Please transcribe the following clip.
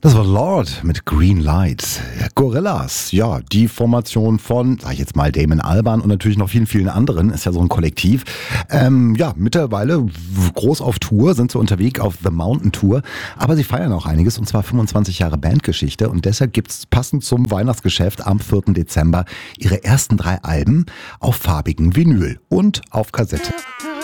Das war Lord mit Green Lights. Gorillaz, ja, die Formation von, sag ich jetzt mal, Damon Albarn und natürlich noch vielen, vielen anderen, ist ja so ein Kollektiv. Ja, mittlerweile groß auf Tour, sind sie unterwegs auf The Mountain Tour, aber sie feiern auch einiges, und zwar 25 Jahre Bandgeschichte, und deshalb gibt's passend zum Weihnachtsgeschäft am 4. Dezember ihre ersten 3 Alben auf farbigem Vinyl und auf Kassette.